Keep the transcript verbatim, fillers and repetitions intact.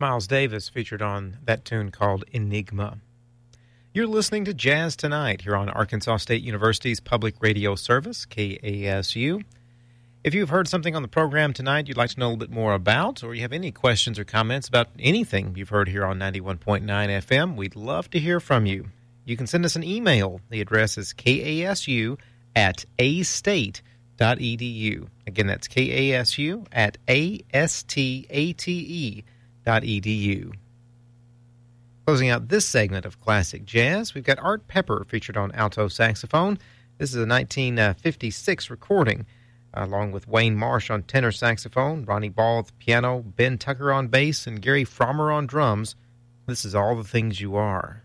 Miles Davis featured on that tune called Enigma. You're listening to Jazz Tonight here on Arkansas State University's public radio service, K A S U. If you've heard something on the program tonight you'd like to know a little bit more about, or you have any questions or comments about anything you've heard here on ninety-one point nine F M, we'd love to hear from you. You can send us an email. The address is K A S U at a state dot e d u. Again, that's K A S U at A S T A T E dot E D U. Closing out this segment of Classic Jazz, we've got Art Pepper featured on alto saxophone. This is a nineteen fifty-six recording, uh, along with Wayne Marsh on tenor saxophone, Ronnie Ball at the piano, Ben Tucker on bass, and Gary Frommer on drums. This is All the Things You Are.